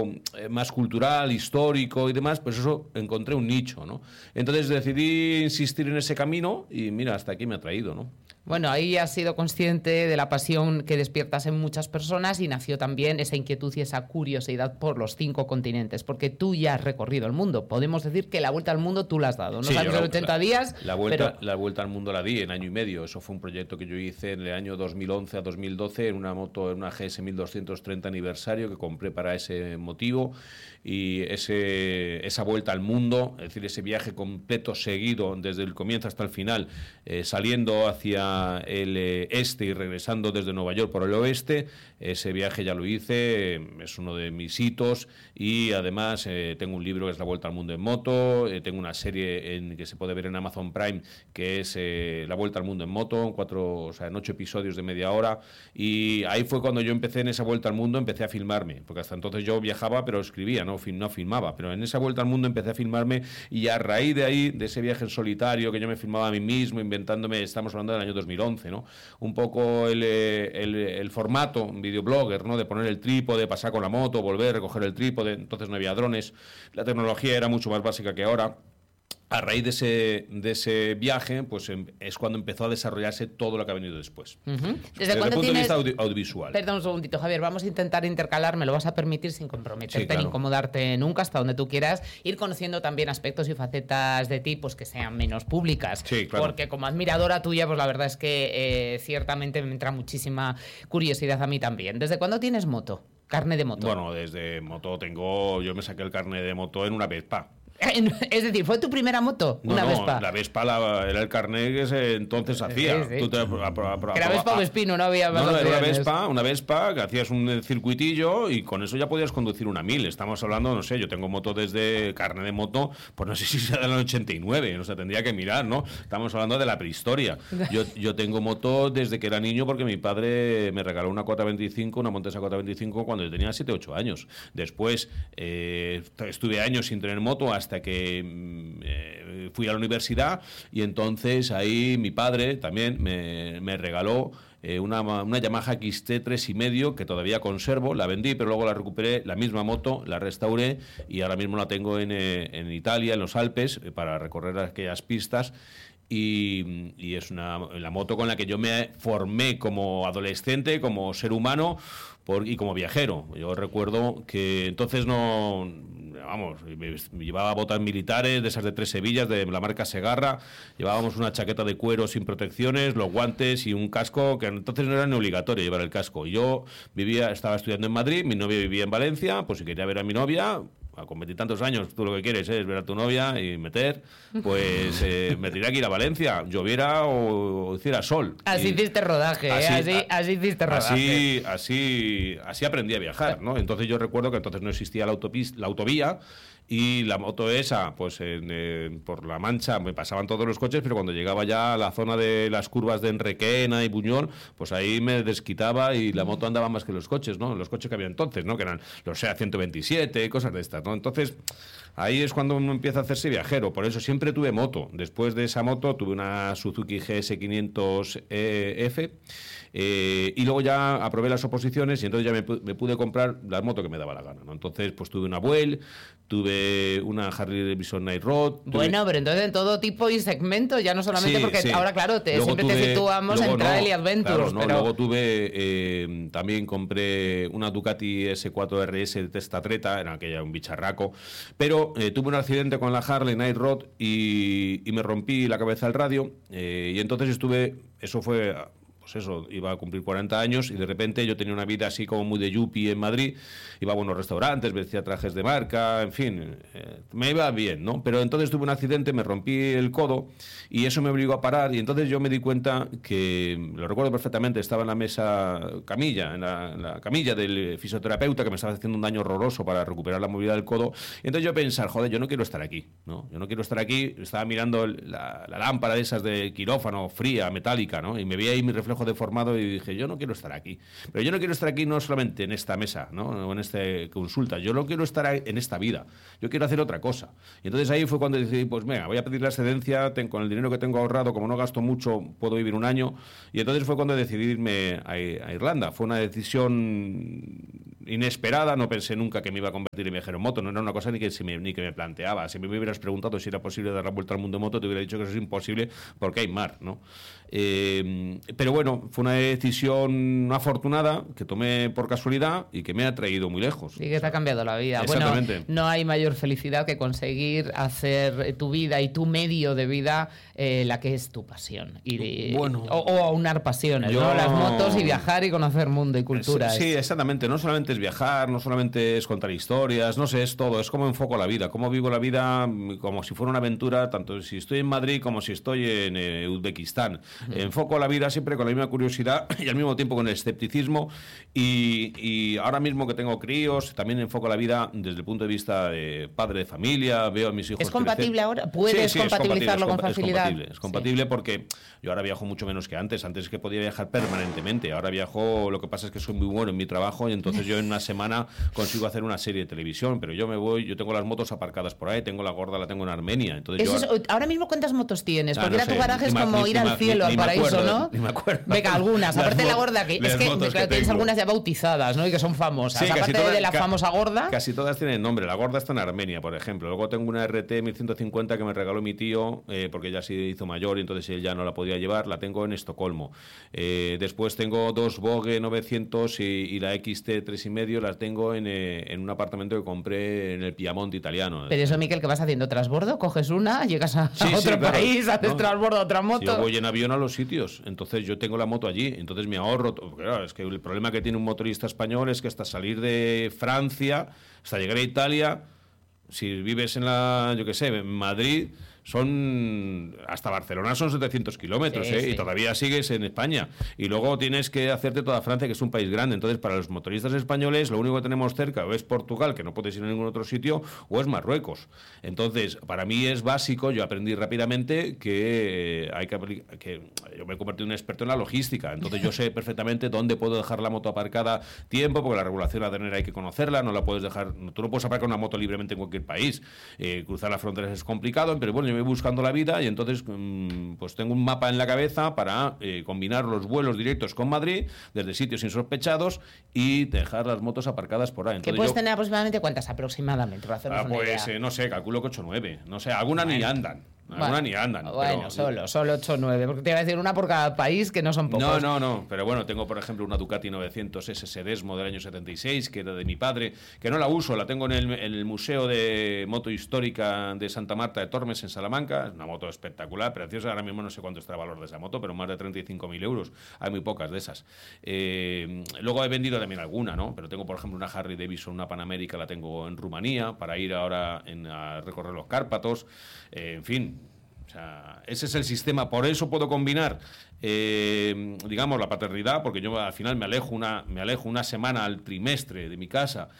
más cultural, histórico y demás, pues eso encontré un nicho, ¿no? Entonces decidí insistir en ese camino y mira, hasta aquí me ha traído, ¿no? Bueno, ahí has sido consciente de la pasión que despiertas en muchas personas y nació también esa inquietud y esa curiosidad por los 5 continentes, porque tú ya has recorrido el mundo. Podemos decir que la vuelta al mundo tú la has dado. No Sí, sabes en 80 días, la vuelta al mundo la di en año y medio. Eso fue un proyecto que yo hice en el año 2011 a 2012 en una moto, en una GS 1230 aniversario que compré para ese motivo. Y esa vuelta al mundo, es decir, ese viaje completo seguido desde el comienzo hasta el final, saliendo hacia el este y regresando desde Nueva York por el oeste, ese viaje ya lo hice, es uno de mis hitos y además tengo un libro que es La Vuelta al Mundo en Moto, tengo una serie que se puede ver en Amazon Prime que es La Vuelta al Mundo en Moto, en 8 episodios de media hora, y ahí fue cuando yo empecé en esa vuelta al mundo, empecé a filmarme, porque hasta entonces yo viajaba pero escribía, no filmaba, pero en esa vuelta al mundo empecé a filmarme y a raíz de ahí, de ese viaje en solitario que yo me filmaba a mí mismo, inventándome, estamos hablando del año 2011, ¿no? Un poco el formato, un videoblogger, ¿no? De poner el trípode, pasar con la moto, volver, recoger el trípode, entonces no había drones, la tecnología era mucho más básica que ahora. A raíz de ese viaje, pues es cuando empezó a desarrollarse todo lo que ha venido después. ¿Desde el punto de vista audiovisual. Perdón un segundito, Javier, vamos a intentar intercalar, me lo vas a permitir sin comprometerte, sí, claro, ni incomodarte nunca, hasta donde tú quieras, ir conociendo también aspectos y facetas de ti, pues que sean menos públicas. Sí, claro. Porque como admiradora tuya, pues la verdad es que ciertamente me entra muchísima curiosidad a mí también. ¿Desde cuándo tienes moto? Carne de moto. Bueno, desde moto yo me saqué el carnet de moto en una Vespa. Es decir, ¿fue tu primera moto? No, una Vespa. La Vespa era el carnet que se entonces hacía. Sí. Tú era Vespa o Vespino, no había más. No, era una Vespa que hacías un circuitillo y con eso ya podías conducir una 1000. Estamos hablando, no sé, yo tengo moto desde carnet de moto, pues no sé si sea del 89, o sea, tendría que mirar, ¿no? Estamos hablando de la prehistoria. Yo tengo moto desde que era niño porque mi padre me regaló una 425, una Montesa 425 cuando yo tenía 7, 8 años. Después estuve años sin tener moto hasta que fui a la universidad y entonces ahí mi padre también me regaló una Yamaha XT 3,5 que todavía conservo, la vendí pero luego la recuperé, la misma moto, la restauré y ahora mismo la tengo en Italia, en los Alpes, para recorrer aquellas pistas. Y es la moto con la que yo me formé como adolescente, como ser humano y como viajero. Yo recuerdo que entonces me llevaba botas militares, de esas de 3 Sevillas, de la marca Segarra, llevábamos una chaqueta de cuero sin protecciones, los guantes y un casco, que entonces no era ni obligatorio llevar el casco. Yo estaba estudiando en Madrid, mi novia vivía en Valencia, pues si quería ver a mi novia, con 20 y tantos años, tú lo que quieres es ver a tu novia y pues me tiré aquí a Valencia, lloviera o hiciera sol. Así hiciste rodaje, así hiciste rodaje. Así aprendí a viajar, ¿no? Entonces yo recuerdo que entonces no existía la autovía y la moto esa, pues por La Mancha me pasaban todos los coches, pero cuando llegaba ya a la zona de las curvas de Enrequena y Buñol, pues ahí me desquitaba y la moto andaba más que los coches, ¿no? Los coches que había entonces, ¿no? Que eran los SEAT 127, cosas de estas, ¿no? Entonces, ahí es cuando uno empieza a hacerse viajero. Por eso siempre tuve moto. Después de esa moto tuve una Suzuki GS500F y luego ya aprobé las oposiciones y entonces ya me pude comprar la moto que me daba la gana, ¿no? Entonces, pues tuve una Buell, tuve una Harley Davidson Night Rod. Bueno, pero entonces en todo tipo y segmento, ya no solamente porque ahora, claro, siempre te situamos en Trail y Adventures. Claro, luego tuve, también compré una Ducati S4 RS de Testatreta, era aquella un bicharraco, pero tuve un accidente con la Harley Night Rod y me rompí la cabeza al radio y entonces eso fue... Pues eso, iba a cumplir 40 años y de repente yo tenía una vida así como muy de yuppie en Madrid, iba a buenos restaurantes, vestía trajes de marca, en fin, me iba bien, ¿no? Pero entonces tuve un accidente, me rompí el codo y eso me obligó a parar y entonces yo me di cuenta que, lo recuerdo perfectamente, estaba en la mesa camilla, en la camilla del fisioterapeuta que me estaba haciendo un daño horroroso para recuperar la movilidad del codo y entonces yo pensé, joder, yo no quiero estar aquí, ¿no? Yo no quiero estar aquí, estaba mirando la lámpara de esas de quirófano fría, metálica, ¿no? Y me veía ahí mi reflejo consejo de formado y dije, yo no quiero estar aquí. Pero yo no quiero estar aquí no solamente en esta mesa, ¿no? O en esta consulta. Yo no quiero estar en esta vida. Yo quiero hacer otra cosa. Y entonces ahí fue cuando decidí, pues venga, voy a pedir la excedencia, con el dinero que tengo ahorrado, como no gasto mucho, puedo vivir un año. Y entonces fue cuando decidí irme a Irlanda. Fue una decisión inesperada, no pensé nunca que me iba a convertir en viajero en moto, no era una cosa ni que me planteaba. Si me hubieras preguntado si era posible dar la vuelta al mundo en moto, te hubiera dicho que eso es imposible porque hay mar, ¿no? Pero bueno, fue una decisión afortunada que tomé por casualidad y que me ha traído muy lejos. Y que te ha cambiado la vida. Exactamente. Bueno, no hay mayor felicidad que conseguir hacer tu vida y tu medio de vida la que es tu pasión. O aunar pasiones, ¿no? Las motos y viajar y conocer mundo y culturas. Sí, exactamente. No solamente es viajar, no solamente es contar historias, no sé, es todo. Es como enfoco la vida, cómo vivo la vida como si fuera una aventura, tanto si estoy en Madrid como si estoy en Uzbekistán. Enfoco la vida siempre con la misma curiosidad y al mismo tiempo con el escepticismo y ahora mismo que tengo críos, también enfoco la vida desde el punto de vista de padre de familia, veo a mis hijos ¿Es compatible crecer. ahora? ¿Puedes compatibilizarlo con facilidad? Es compatible porque yo ahora viajo mucho menos que antes que podía viajar permanentemente, ahora viajo, lo que pasa es que soy muy bueno en mi trabajo y entonces yo en una semana consigo hacer una serie de televisión, pero yo tengo las motos aparcadas por ahí, tengo la gorda, la tengo en Armenia. Entonces ahora mismo, ¿cuántas motos tienes? Porque no ahora tu garaje es como ir al cielo, al paraíso, ¿no? Ni me acuerdo. Venga, algunas. Aparte de la gorda, que es que tienes algunas ya bautizadas, ¿no? Y que son famosas. Sí, aparte de la famosa gorda. Casi todas tienen nombre. La gorda está en Armenia, por ejemplo. Luego tengo una RT 1150 que me regaló mi tío, porque ya se hizo mayor y entonces él ya no la podía llevar. La tengo en Estocolmo. Después tengo dos Vogue 900 y la XT 3,5 las tengo en un apartamento que compré en el Piamonte italiano. Pero eso, Miquel, ¿qué vas haciendo? ¿Transbordo? ¿Coges una? ¿Llegas a otro país? ¿Haces transbordo a otra moto? Yo voy en avión a los sitios. Entonces yo tengo la moto allí. Entonces me ahorro. Claro, es que el problema que tiene un motorista español es que hasta salir de Francia, hasta llegar a Italia, si vives en Madrid, hasta Barcelona son 700 kilómetros, sí. Y todavía sigues en España. Y luego tienes que hacerte toda Francia, que es un país grande. Entonces, para los motoristas españoles, lo único que tenemos cerca o es Portugal, que no puedes ir a ningún otro sitio, o es Marruecos. Entonces, para mí es básico, yo aprendí rápidamente que yo me he convertido en un experto en la logística. Entonces, yo sé perfectamente dónde puedo dejar la moto aparcada tiempo, porque la regulación aduanera hay que conocerla, no la puedes dejar, tú no puedes aparcar una moto libremente en cualquier país. Cruzar las fronteras es complicado, pero bueno, yo me voy buscando la vida y entonces pues tengo un mapa en la cabeza para combinar los vuelos directos con Madrid desde sitios insospechados y dejar las motos aparcadas por ahí. Entonces, ¿que puedes tener aproximadamente cuántas? Aproximadamente, para hacernos una idea. No sé, calculo que 8 o 9. No sé, algunas ni andan. Algunas ni andan. Bueno, pero solo 8 o 9, porque te iba a decir una por cada país, que no son pocos. No, pero bueno, tengo por ejemplo una Ducati 900 SS Desmo del año 76, que era de mi padre, que no la uso, la tengo en el Museo de Moto Histórica de Santa Marta de Tormes en Salamanca, es una moto espectacular, preciosa, ahora mismo no sé cuánto está el valor de esa moto, pero más de 35.000 euros, hay muy pocas de esas. Luego he vendido también alguna, ¿no? Pero tengo por ejemplo una Harley Davidson, una Panamérica, la tengo en Rumanía, para ir ahora a recorrer los Cárpatos, en fin. O sea, ese es el sistema, por eso puedo combinar, digamos, la paternidad, porque yo al final me alejo una semana al trimestre de mi casa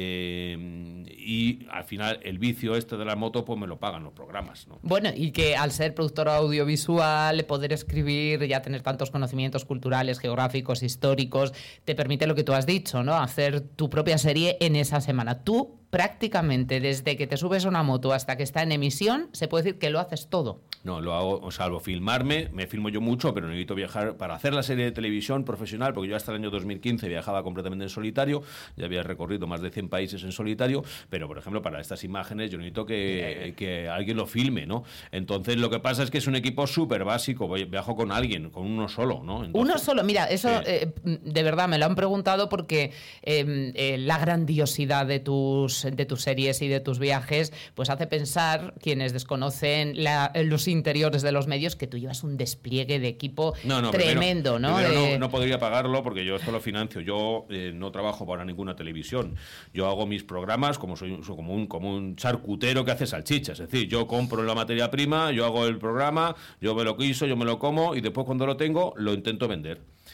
y al final el vicio de la moto pues me lo pagan los programas, ¿no? Bueno, y que al ser productor audiovisual, poder escribir, ya tener tantos conocimientos culturales, geográficos, históricos, te permite lo que tú has dicho, ¿no? Hacer tu propia serie en esa semana. Tú prácticamente desde que te subes a una moto hasta que está en emisión, se puede decir que lo haces todo. No, lo hago, salvo filmarme, me filmo yo mucho, pero necesito viajar para hacer la serie de televisión profesional, porque yo hasta el año 2015 viajaba completamente en solitario, ya había recorrido más de 100 países en solitario, pero por ejemplo para estas imágenes yo necesito que alguien lo filme, ¿no? Entonces lo que pasa es que es un equipo súper básico, viajo con alguien, con uno solo, ¿no? Entonces, uno solo, mira, eso de verdad me lo han preguntado porque la grandiosidad de tus series y de tus viajes pues hace pensar, quienes desconocen los interiores de los medios, que tú llevas un despliegue de equipo tremendo, ¿no? No podría pagarlo porque yo esto lo financio. Yo no trabajo para ninguna televisión. Yo hago mis programas como un charcutero que hace salchichas. Es decir, yo compro la materia prima, yo hago el programa, yo me lo quiso, yo me lo como y después cuando lo tengo lo intento vender.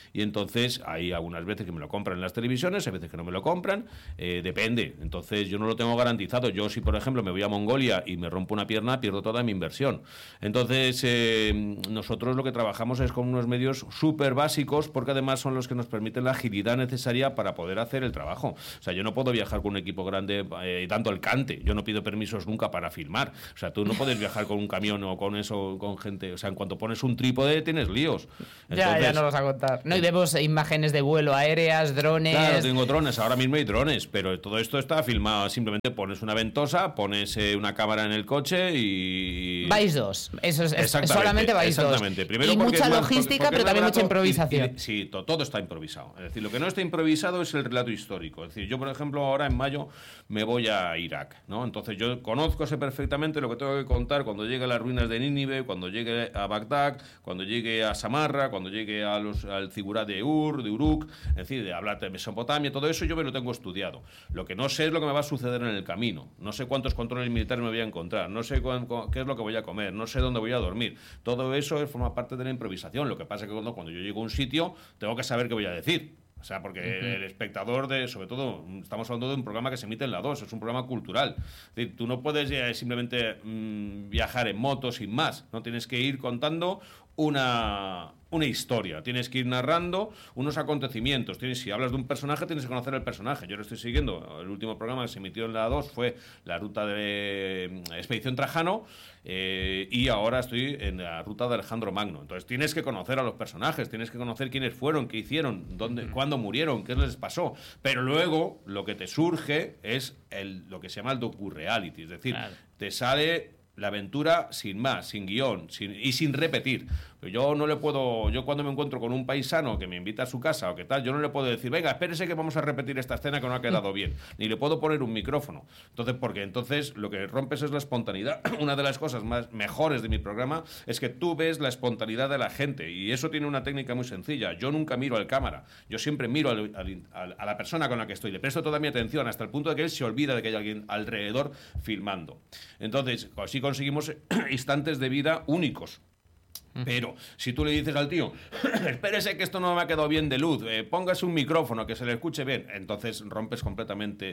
y entonces hay algunas veces que me lo compran en las televisiones, hay veces que no me lo compran, depende. Entonces yo no lo tengo garantizado. Yo si, por ejemplo, me voy a Mongolia y me rompo una pierna, pierdo toda mi inversión. Entonces nosotros lo que trabajamos es con unos medios súper básicos, porque además son los que nos permiten la agilidad necesaria para poder hacer el trabajo. O sea, yo no puedo viajar con un equipo grande dando el cante. Yo no pido permisos nunca para filmar. O sea, tú no puedes viajar con un camión o con eso, con gente. O sea, en cuanto pones un trípode tienes líos. Entonces, ya no vas a contar. No, y vemos imágenes de vuelo aéreas, drones. Claro, tengo drones. Ahora mismo hay drones, pero todo esto está filmado. Simplemente pones una ventosa, pones una cámara en el coche y... Vais dos. Eso es solamente vais dos. Primero y mucha logística, pero también mucha improvisación. Sí, todo está improvisado. Es decir, lo que no está improvisado es el relato histórico. Es decir, yo, por ejemplo, ahora en mayo me voy a Irak, ¿no? Entonces yo conozco perfectamente lo que tengo que contar cuando llegue a las ruinas de Nínive, cuando llegue a Bagdad, cuando llegue a Samarra, cuando llegue al Zigurat de Uruk, es decir, de hablar de Mesopotamia, todo eso yo me lo tengo estudiado. Lo que no sé es lo que me va a suceder en el camino. No sé cuántos controles militares me voy a encontrar, no sé qué es lo que voy a comer, no sé dónde voy a dormir. Todo eso forma parte de la improvisación. Lo que pasa es que cuando yo llego a un sitio tengo que saber qué voy a decir. O sea, porque el espectador, sobre todo, estamos hablando de un programa que se emite en la 2, es un programa cultural. Es decir, tú no puedes simplemente viajar en moto sin más, ¿no? Tienes que ir contando una historia, tienes que ir narrando unos acontecimientos. Si hablas de un personaje, tienes que conocer el personaje. Yo lo estoy siguiendo. El último programa que se emitió en la 2 fue la ruta de Expedición Trajano, y ahora estoy en la ruta de Alejandro Magno. Entonces tienes que conocer a los personajes, tienes que conocer quiénes fueron, qué hicieron, cuándo murieron, qué les pasó. Pero luego lo que te surge es lo que se llama el docu-reality, es decir, te sale la aventura sin más, sin guión y sin repetir. Yo no le puedo, yo cuando me encuentro con un paisano que me invita a su casa o qué tal, yo no le puedo decir, venga, espérese que vamos a repetir esta escena que no ha quedado bien. Ni le puedo poner un micrófono. Porque entonces lo que rompes es la espontaneidad. Una de las cosas mejores de mi programa es que tú ves la espontaneidad de la gente, y eso tiene una técnica muy sencilla. Yo nunca miro al cámara, yo siempre miro a la persona con la que estoy. Le presto toda mi atención hasta el punto de que él se olvida de que hay alguien alrededor filmando. Entonces, así conseguimos instantes de vida únicos. Pero si tú le dices al tío, espérese que esto no me ha quedado bien de luz, póngase un micrófono que se le escuche bien, entonces rompes completamente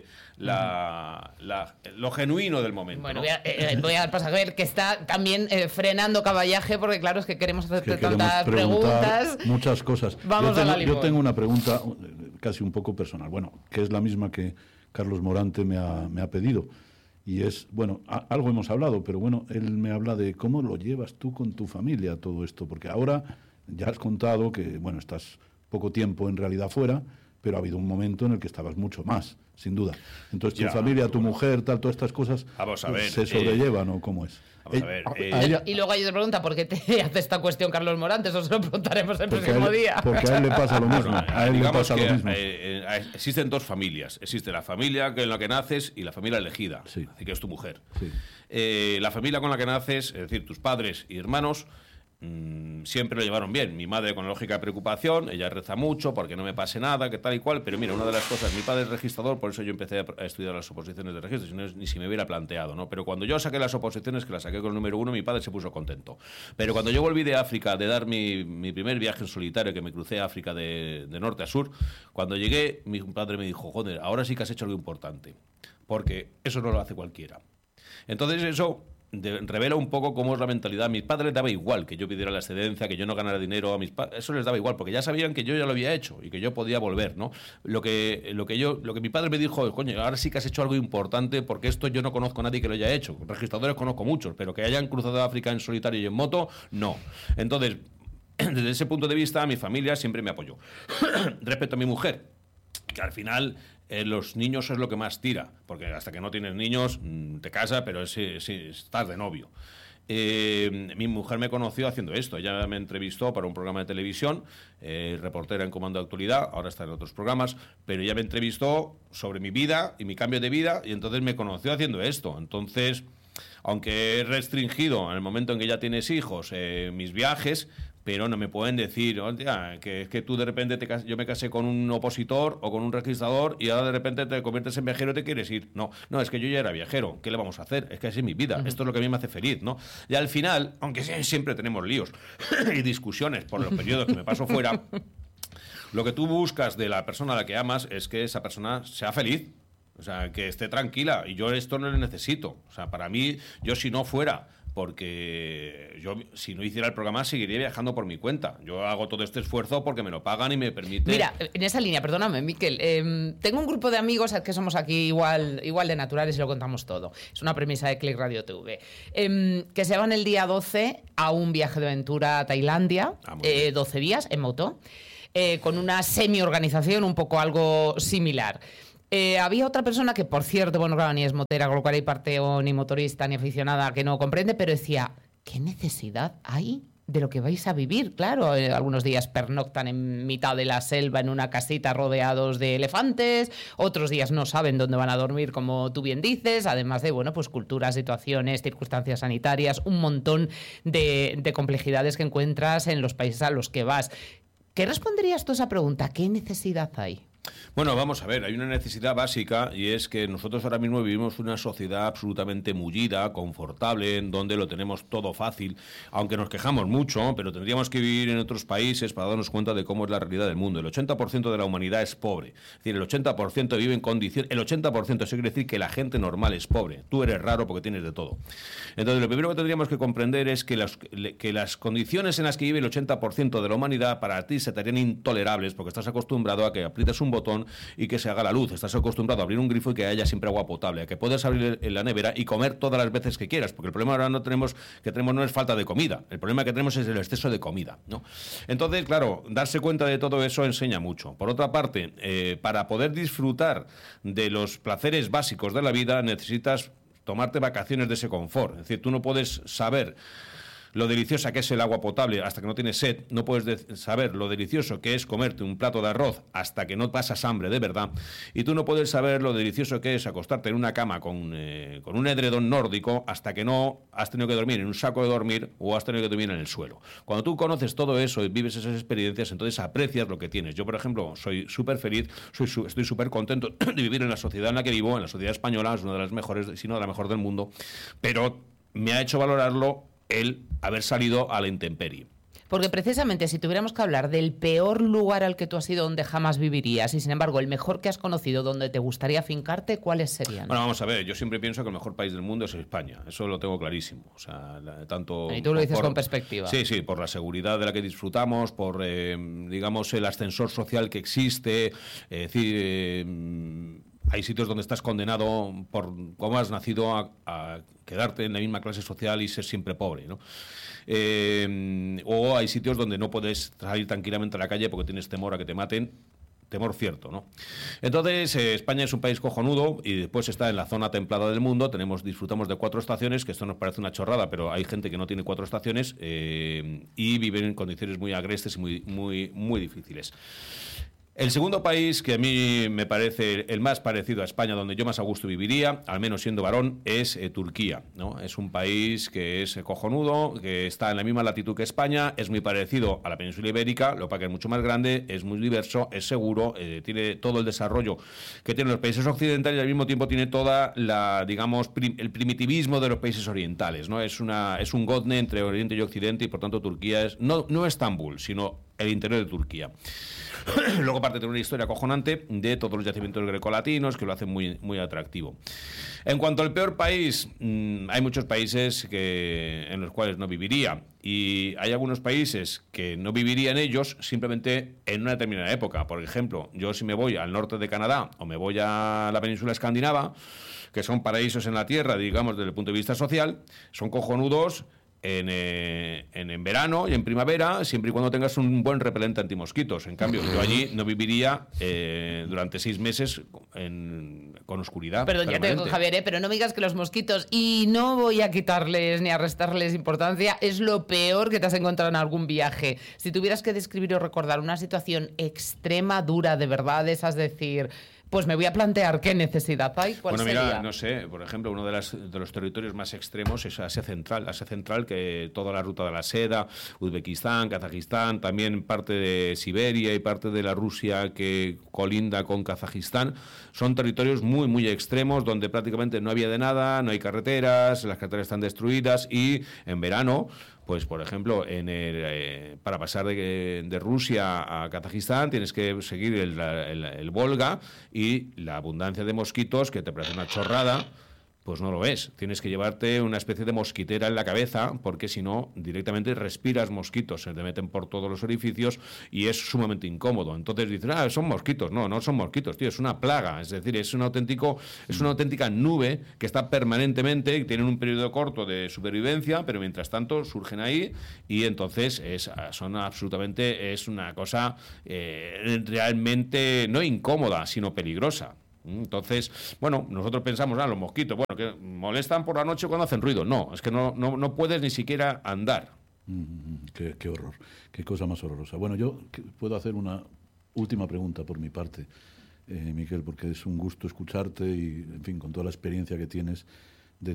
lo genuino del momento. Bueno, ¿no? voy a dar paso a ver que está también frenando caballaje, porque claro, es que queremos hacerte tantas preguntas. Muchas cosas. Yo tengo una pregunta casi un poco personal, bueno, que es la misma que Carlos Morante me ha pedido. Y es, bueno, algo hemos hablado, pero bueno, él me habla de cómo lo llevas tú con tu familia todo esto, porque ahora ya has contado que, bueno, estás poco tiempo en realidad fuera, pero ha habido un momento en el que estabas mucho más, sin duda. Entonces, tu familia, tu mujer, todas estas cosas, vamos a ver, ¿se sobrellevan o cómo es? Vamos a ver, y luego hay otra pregunta, ¿por qué te hace esta cuestión Carlos Morante? Eso se lo preguntaremos el próximo día. Porque a él le pasa lo mismo. A él le pasa lo mismo. Existen dos familias. Existe la familia en la que naces y la familia elegida, sí, que es tu mujer. Sí. La familia con la que naces, es decir, tus padres y hermanos, siempre lo llevaron bien. Mi madre con lógica de preocupación, ella reza mucho porque no me pase nada, que tal y cual, pero mira, una de las cosas, mi padre es registrador, por eso yo empecé a estudiar las oposiciones de registro, si no, ni si me hubiera planteado, ¿no? Pero cuando yo saqué las oposiciones, que las saqué con el número 1, mi padre se puso contento. Pero cuando yo volví de África, de dar mi primer viaje en solitario, que me crucé a África de norte a sur, cuando llegué, mi padre me dijo, joder, ahora sí que has hecho algo importante, porque eso no lo hace cualquiera. Entonces eso revela un poco cómo es la mentalidad. A mis padres les daba igual que yo pidiera la excedencia, que yo no ganara dinero, a mis padres eso les daba igual, porque ya sabían que yo ya lo había hecho y que yo podía volver, ¿no? Lo que mi padre me dijo, coño, ahora sí que has hecho algo importante, porque esto yo no conozco a nadie que lo haya hecho. Registradores conozco muchos, pero que hayan cruzado África en solitario y en moto, no. Entonces, desde ese punto de vista, mi familia siempre me apoyó. Respecto a mi mujer, que al final los niños es lo que más tira, porque hasta que no tienes niños te casas, pero estás de novio. Mi mujer me conoció haciendo esto. Ella me entrevistó para un programa de televisión, reportera en Comando de Actualidad, ahora está en otros programas, pero ella me entrevistó sobre mi vida y mi cambio de vida, y entonces me conoció haciendo esto. Entonces, aunque he restringido en el momento en que ya tienes hijos mis viajes, pero no me pueden decir, que tú de repente yo me casé con un opositor o con un registrador y ahora de repente te conviertes en viajero y te quieres ir. No, es que yo ya era viajero. ¿Qué le vamos a hacer? Es que así es mi vida. Esto es lo que a mí me hace feliz, ¿no? Y al final, aunque siempre tenemos líos y discusiones por los periodos que me paso fuera, Lo que tú buscas de la persona a la que amas es que esa persona sea feliz, o sea, que esté tranquila, y yo esto no lo necesito. O sea, para mí, yo si no fuera, porque yo si no hiciera el programa seguiría viajando por mi cuenta. Yo hago todo este esfuerzo porque me lo pagan y me permite... Mira, en esa línea, perdóname, Miquel, tengo un grupo de amigos que somos aquí igual de naturales y lo contamos todo. Es una premisa de Click Radio TV. Que se van el día 12 a un viaje de aventura a Tailandia, 12 días en moto, con una semi-organización, un poco algo similar. Había otra persona que, por cierto, bueno, claro, ni es motera, con lo cual hay parte o ni motorista ni aficionada que no comprende, pero decía, ¿qué necesidad hay de lo que vais a vivir? Claro, algunos días pernoctan en mitad de la selva en una casita rodeados de elefantes, otros días no saben dónde van a dormir, como tú bien dices, además de, bueno, pues culturas, situaciones, circunstancias sanitarias, un montón de complejidades que encuentras en los países a los que vas. ¿Qué responderías tú a esa pregunta? ¿Qué necesidad hay? Bueno, vamos a ver, hay una necesidad básica y es que nosotros ahora mismo vivimos una sociedad absolutamente mullida, confortable, en donde lo tenemos todo fácil, aunque nos quejamos mucho, pero tendríamos que vivir en otros países para darnos cuenta de cómo es la realidad del mundo. El 80% de la humanidad es pobre, es decir, el 80% vive en condiciones, el 80% eso quiere decir que la gente normal es pobre, tú eres raro porque tienes de todo. Entonces, lo primero que tendríamos que comprender es que las condiciones en las que vive el 80% de la humanidad para ti se te harían intolerables porque estás acostumbrado a que aprietes un botón y que se haga la luz. Estás acostumbrado a abrir un grifo y que haya siempre agua potable, a que puedas abrir en la nevera y comer todas las veces que quieras, porque el problema ahora no es falta de comida, el problema que tenemos es el exceso de comida, ¿no? Entonces, claro, darse cuenta de todo eso enseña mucho. Por otra parte, para poder disfrutar de los placeres básicos de la vida necesitas tomarte vacaciones de ese confort. Es decir, tú no puedes saber lo deliciosa que es el agua potable hasta que no tienes sed, no puedes saber lo delicioso que es comerte un plato de arroz hasta que no pasas hambre de verdad, y tú no puedes saber lo delicioso que es acostarte en una cama con un edredón nórdico hasta que no has tenido que dormir en un saco de dormir o has tenido que dormir en el suelo. Cuando tú conoces todo eso y vives esas experiencias, entonces aprecias lo que tienes. Yo, por ejemplo, soy súper feliz, estoy súper contento de vivir en la sociedad en la que vivo, en la sociedad española, es una de las mejores, si no de la mejor del mundo, pero me ha hecho valorarlo el haber salido a la intemperie. Porque precisamente si tuviéramos que hablar del peor lugar al que tú has ido donde jamás vivirías y sin embargo el mejor que has conocido donde te gustaría afincarte, ¿cuáles serían? Bueno, vamos a ver, yo siempre pienso que el mejor país del mundo es España, eso lo tengo clarísimo. O sea, tanto... Y tú lo dices con perspectiva. Sí, por la seguridad de la que disfrutamos, por, digamos, el ascensor social que existe, es decir... hay sitios donde estás condenado por cómo has nacido a quedarte en la misma clase social y ser siempre pobre, ¿no? O hay sitios donde no puedes salir tranquilamente a la calle porque tienes temor a que te maten. Temor cierto, ¿no? Entonces, España es un país cojonudo y después está en la zona templada del mundo. Disfrutamos de 4 estaciones, que esto nos parece una chorrada, pero hay gente que no tiene 4 estaciones y viven en condiciones muy agrestes y muy difíciles. El segundo país que a mí me parece el más parecido a España, donde yo más a gusto viviría, al menos siendo varón, es Turquía, ¿no? Es un país que es cojonudo, que está en la misma latitud que España, es muy parecido a la península ibérica, lo que es mucho más grande, es muy diverso, es seguro, tiene todo el desarrollo que tienen los países occidentales y al mismo tiempo tiene toda la, digamos, el primitivismo de los países orientales, ¿no? Es un gozne entre Oriente y Occidente y por tanto Turquía es no Estambul, sino el interior de Turquía. Luego, aparte, tiene una historia acojonante de todos los yacimientos grecolatinos que lo hacen muy atractivo. En cuanto al peor país, hay muchos países en los cuales no viviría. Y hay algunos países que no viviría en ellos simplemente en una determinada época. Por ejemplo, yo si me voy al norte de Canadá o me voy a la península escandinava, que son paraísos en la tierra, digamos, desde el punto de vista social, son cojonudos en verano y en primavera, siempre y cuando tengas un buen repelente antimosquitos. En cambio, yo allí no viviría durante 6 meses con oscuridad. Perdón, ya te digo, Javier, pero no me digas que los mosquitos, y no voy a quitarles ni a restarles importancia, es lo peor que te has encontrado en algún viaje. Si tuvieras que describir o recordar una situación extrema, dura, de verdad, es decir... Pues me voy a plantear qué necesidad hay. ¿Cuál sería? Mira, no sé, por ejemplo, uno de los territorios más extremos es Asia Central, que toda la ruta de la seda, Uzbekistán, Kazajistán, también parte de Siberia y parte de la Rusia que colinda con Kazajistán, son territorios muy extremos donde prácticamente no había de nada, no hay carreteras, las carreteras están destruidas y en verano pues por ejemplo, para pasar de Rusia a Kazajistán tienes que seguir el Volga, y la abundancia de mosquitos, que te parece una chorrada, pues no lo es. Tienes que llevarte una especie de mosquitera en la cabeza, porque si no, directamente respiras mosquitos, se te meten por todos los orificios y es sumamente incómodo. Entonces dicen, son mosquitos. No, no son mosquitos, tío, es una plaga. Es decir, es una auténtica nube que está permanentemente, tienen un periodo corto de supervivencia, pero mientras tanto surgen ahí, y entonces es una cosa realmente no incómoda, sino peligrosa. Entonces, bueno, nosotros pensamos, los mosquitos, bueno, que molestan por la noche cuando hacen ruido. No, es que no puedes ni siquiera andar. Qué horror, qué cosa más horrorosa. Bueno, yo puedo hacer una última pregunta por mi parte, Miquel, porque es un gusto escucharte y, en fin, con toda la experiencia que tienes de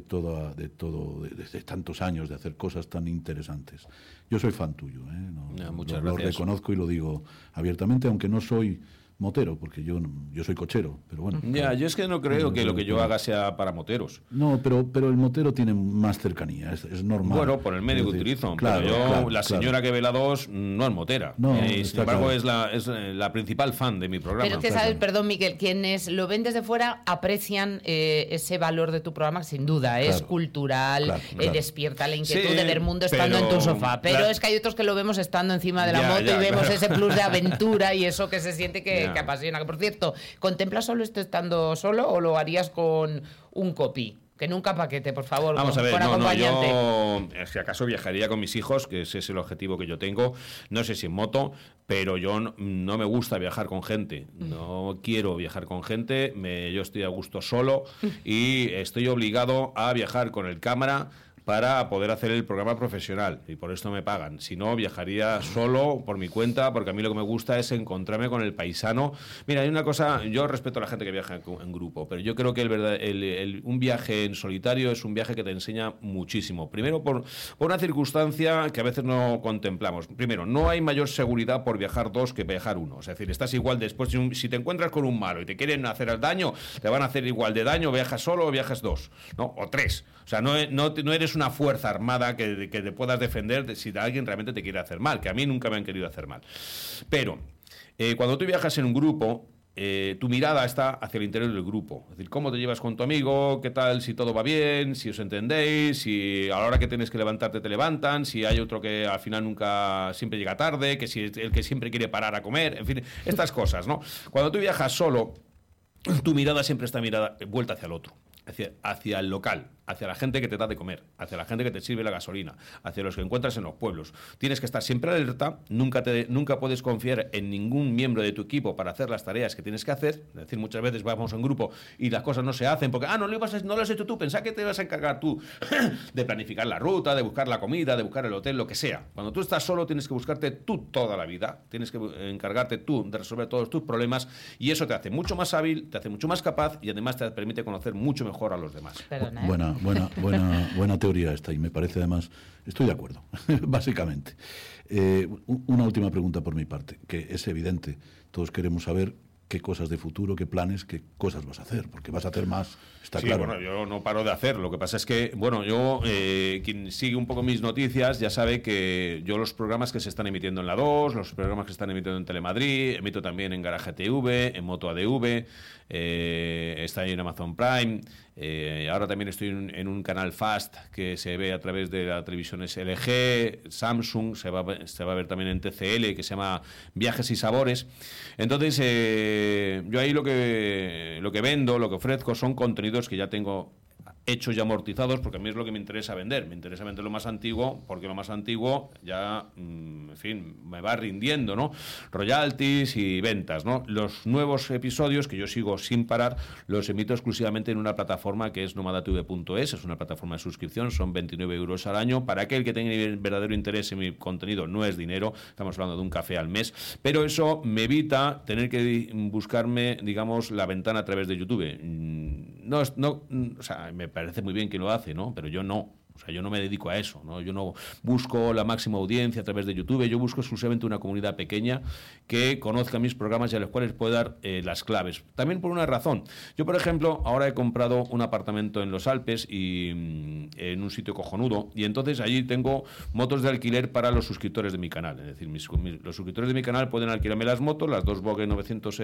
tantos años de hacer cosas tan interesantes. Yo soy fan tuyo, muchas gracias. Lo reconozco y lo digo abiertamente, aunque no soy motero, porque yo soy cochero, pero bueno. Ya, yo es que no creo que lo que yo haga sea para moteros. No, pero el motero tiene más cercanía, es normal. Bueno, por el medio que utilizo. Claro, pero la señora que ve la 2 no es motera. No, sin embargo, es la principal fan de mi programa. Pero es que sabes, perdón, Miquel, quienes lo ven desde fuera aprecian ese valor de tu programa, que sin duda es cultural, despierta la inquietud de ver mundo estando en tu sofá. Pero es que hay otros que lo vemos estando encima de la moto y vemos ese plus de aventura y eso que se siente que apasiona. Que, por cierto, ¿contemplas solo esto estando solo o lo harías con un copy? Que nunca paquete, por favor. Vamos a ver, acompañante. Yo si acaso viajaría con mis hijos, que ese es el objetivo que yo tengo. No sé si en moto, pero yo no me gusta viajar con gente. No quiero viajar con gente. Yo estoy a gusto solo y estoy obligado a viajar con el cámara para poder hacer el programa profesional, y por esto me pagan. Si no, viajaría solo por mi cuenta, porque a mí lo que me gusta es encontrarme con el paisano. Mira, hay una cosa, yo respeto a la gente que viaja en grupo, pero yo creo que un viaje en solitario es un viaje que te enseña muchísimo. Primero, por una circunstancia que a veces no contemplamos. Primero, no hay mayor seguridad por viajar dos que viajar uno. Es decir, estás igual después, si te encuentras con un malo y te quieren hacer el daño, te van a hacer igual de daño, viajas solo o viajas dos, ¿no? O tres. O sea, no eres una fuerza armada que te puedas defender si alguien realmente te quiere hacer mal, que a mí nunca me han querido hacer mal. Pero cuando tú viajas en un grupo, tu mirada está hacia el interior del grupo. Es decir, cómo te llevas con tu amigo, qué tal, si todo va bien, si os entendéis, si a la hora que tienes que levantarte te levantan, si hay otro que al final siempre llega tarde, que si el que siempre quiere parar a comer, en fin, estas cosas, ¿no? Cuando tú viajas solo, tu mirada siempre está vuelta hacia el otro, hacia el local, hacia la gente que te da de comer, hacia la gente que te sirve la gasolina, hacia los que encuentras en los pueblos. Tienes que estar siempre alerta, nunca puedes confiar en ningún miembro de tu equipo para hacer las tareas que tienes que hacer. Es decir, muchas veces vamos en grupo y las cosas no se hacen porque no lo has hecho tú, pensá que te vas a encargar tú de planificar la ruta, de buscar la comida, de buscar el hotel, lo que sea. Cuando tú estás solo tienes que buscarte tú toda la vida, tienes que encargarte tú de resolver todos tus problemas, y eso te hace mucho más hábil, te hace mucho más capaz y además te permite conocer mucho mejor a los demás. Perdona, Buena teoría esta, y me parece además, estoy de acuerdo, básicamente. Una última pregunta por mi parte, que es evidente, todos queremos saber qué cosas de futuro, qué planes, qué cosas vas a hacer, porque vas a hacer más, está claro. Bueno, yo no paro de hacer, lo que pasa es que, quien sigue un poco mis noticias ya sabe que yo los programas que se están emitiendo en la 2, los programas que se están emitiendo en Telemadrid, emito también en Garaje TV, en Moto ADV, está ahí en Amazon Prime, ahora también estoy en un canal Fast que se ve a través de la televisión LG, Samsung, se va a ver también en TCL, que se llama Viajes y Sabores. Entonces, yo ahí lo que vendo, lo que ofrezco son contenidos que ya tengo hechos y amortizados, porque a mí es lo que me interesa vender. Me interesa vender lo más antiguo, porque lo más antiguo ya, en fin, me va rindiendo, ¿no? Royalties y ventas, ¿no? Los nuevos episodios, que yo sigo sin parar, los emito exclusivamente en una plataforma que es nomadatv.es, es una plataforma de suscripción, son 29 euros al año. Para aquel que tenga verdadero interés en mi contenido, no es dinero, estamos hablando de un café al mes, pero eso me evita tener que buscarme, digamos, la ventana a través de YouTube. O sea, me parece muy bien que lo hace, ¿no? Pero yo no. O sea, yo no me dedico a eso, ¿no? Yo no busco la máxima audiencia a través de YouTube, yo busco exclusivamente una comunidad pequeña que conozca mis programas y a los cuales pueda dar las claves. También por una razón. Yo, por ejemplo, ahora he comprado un apartamento en los Alpes y en un sitio cojonudo, y entonces allí tengo motos de alquiler para los suscriptores de mi canal. Es decir, los suscriptores de mi canal pueden alquilarme las motos, las dos Vogue 900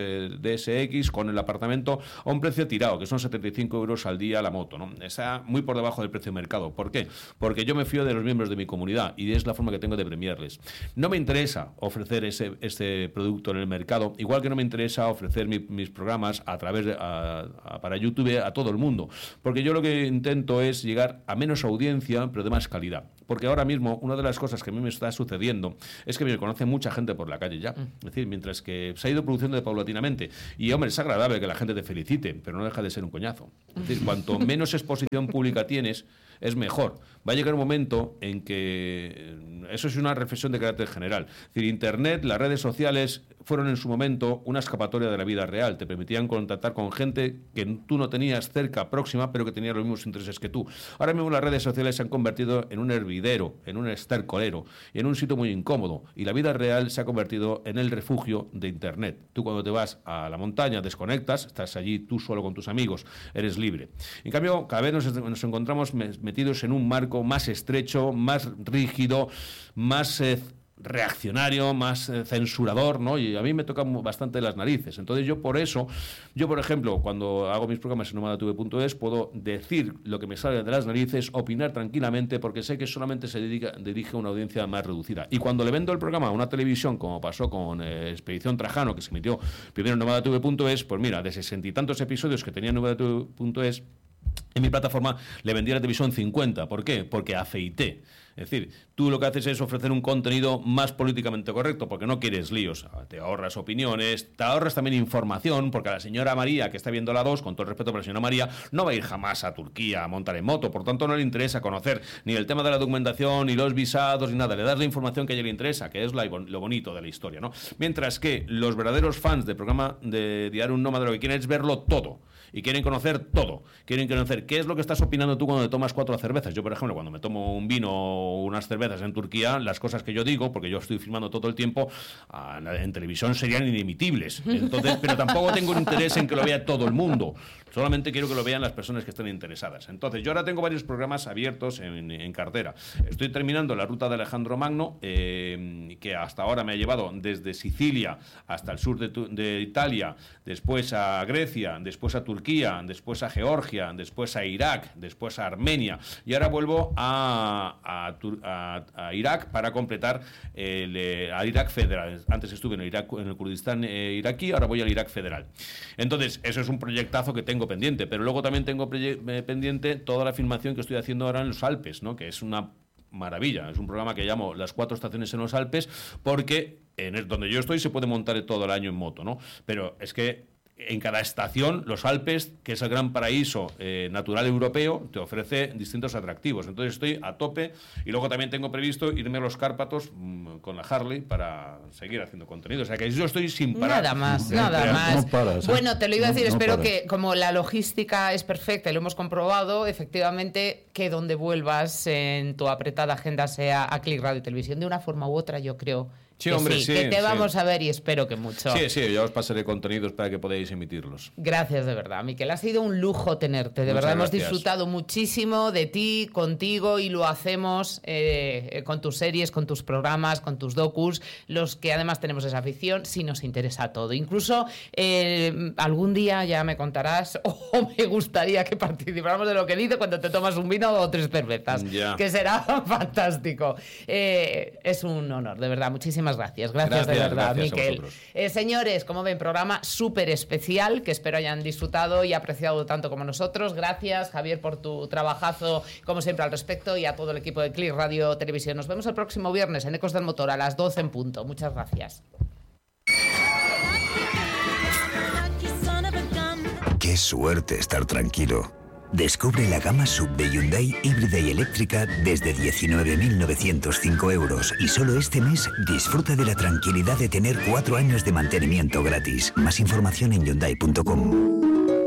DSX con el apartamento a un precio tirado, que son 75 euros al día la moto, ¿no? Está muy por debajo del precio de mercado. ¿Por qué? Porque yo me fío de los miembros de mi comunidad y es la forma que tengo de premiarles. No me interesa ofrecer ese producto en el mercado, igual que no me interesa ofrecer mis programas a través para YouTube a todo el mundo, porque yo lo que intento es llegar a menos audiencia, pero de más calidad. Porque ahora mismo una de las cosas que a mí me está sucediendo es que me conoce mucha gente por la calle ya. Es decir, mientras que se ha ido produciendo paulatinamente. Y, hombre, es agradable que la gente te felicite, pero no deja de ser un coñazo. Es decir, cuanto menos exposición pública tienes, es mejor. Va a llegar un momento en que... Eso es una reflexión de carácter general. Es decir, Internet, las redes sociales fueron en su momento una escapatoria de la vida real. Te permitían contactar con gente que tú no tenías cerca, próxima, pero que tenía los mismos intereses que tú. Ahora mismo las redes sociales se han convertido en un hervidero, en un estercolero y en un sitio muy incómodo. Y la vida real se ha convertido en el refugio de Internet. Tú cuando te vas a la montaña desconectas, estás allí tú solo con tus amigos, eres libre. En cambio, cada vez nos encontramos metidos en un marco más estrecho, más rígido, más reaccionario, más censurador, ¿no? Y a mí me toca bastante las narices. Entonces yo por ejemplo, cuando hago mis programas en nomadatv.es, puedo decir lo que me sale de las narices, opinar tranquilamente, porque sé que solamente se dirige a una audiencia más reducida. Y cuando le vendo el programa a una televisión, como pasó con Expedición Trajano, que se emitió primero en nomadatv.es, pues mira, de 60 y tantos episodios que tenía en nomadatv.es, en mi plataforma le vendí a la televisión 50. ¿Por qué? Porque afeité. Es decir, tú lo que haces es ofrecer un contenido más políticamente correcto, porque no quieres líos. Te ahorras opiniones, te ahorras también información, porque a la señora María, que está viendo la 2, con todo el respeto para la señora María, no va a ir jamás a Turquía a montar en moto. Por tanto, no le interesa conocer ni el tema de la documentación, ni los visados, ni nada. Le das la información que a ella le interesa, que es lo bonito de la historia, ¿no? Mientras que los verdaderos fans del programa de Diario Un Nómada lo que quieren es verlo todo. Y quieren conocer todo. Quieren conocer qué es lo que estás opinando tú cuando te tomas 4 cervezas. Yo, por ejemplo, cuando me tomo un vino o unas cervezas en Turquía, las cosas que yo digo, porque yo estoy filmando todo el tiempo, en televisión serían inimitibles. Entonces, pero tampoco tengo interés en que lo vea todo el mundo. Solamente quiero que lo vean las personas que estén interesadas. Entonces, yo ahora tengo varios programas abiertos en cartera. Estoy terminando la ruta de Alejandro Magno, que hasta ahora me ha llevado desde Sicilia hasta el sur de Italia, después a Grecia, después a Turquía, después a Georgia, después a Irak, después a Armenia, y ahora vuelvo a Irak para completar a Irak federal. Antes estuve en el Kurdistán iraquí, ahora voy al Irak federal. Entonces, eso es un proyectazo que tengo pendiente, pero luego también tengo pendiente toda la filmación que estoy haciendo ahora en los Alpes, ¿no? Que es una maravilla. Es un programa que llamo Las 4 estaciones en los Alpes, porque donde yo estoy se puede montar todo el año en moto, ¿no? Pero es que en cada estación, los Alpes, que es el gran paraíso natural europeo, te ofrece distintos atractivos. Entonces estoy a tope, y luego también tengo previsto irme a los Cárpatos con la Harley para seguir haciendo contenido. O sea que yo estoy sin parar. Nada más. No paras, ¿eh? Bueno, te lo iba a decir, No espero paras. que como la logística es perfecta y lo hemos comprobado, efectivamente, que donde vuelvas en tu apretada agenda sea a Click Radio y Televisión. De una forma u otra, yo creo. Sí, hombre, sí, que te sí. vamos a ver y espero que mucho. Sí, yo os pasaré contenidos para que podáis emitirlos. Gracias de verdad, Miquel. Ha sido un lujo tenerte. De Muchas verdad hemos gracias. disfrutado muchísimo de ti, contigo, y lo hacemos con tus series, con tus programas, con tus docus, los que además tenemos esa afición, si nos interesa todo. Incluso algún día ya me contarás, o me gustaría que participáramos de lo que dice cuando te tomas un vino o 3 cervezas, Ya. que será fantástico. Es un honor, de verdad. Muchísimas gracias. Gracias de verdad, gracias a Miquel. vosotros. Señores, como ven, programa súper especial que espero hayan disfrutado y apreciado tanto como nosotros. Gracias, Javier, por tu trabajazo, como siempre, al respecto, y a todo el equipo de Click Radio Televisión. Nos vemos el próximo viernes en Ecos del Motor a las 12 en punto. Muchas gracias. Qué suerte estar tranquilo. Descubre la gama SUV de Hyundai híbrida y eléctrica desde 19.905 euros y solo este mes disfruta de la tranquilidad de tener 4 años de mantenimiento gratis. Más información en Hyundai.com.